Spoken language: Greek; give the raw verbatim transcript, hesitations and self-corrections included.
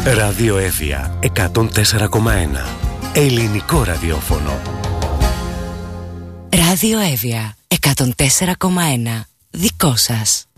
Ράδιο Εύβοια εκατόν τέσσερα κόμμα ένα. Ελληνικό ραδιόφωνο. Ράδιο Εύβοια εκατόν τέσσερα κόμμα ένα. Δικό σας.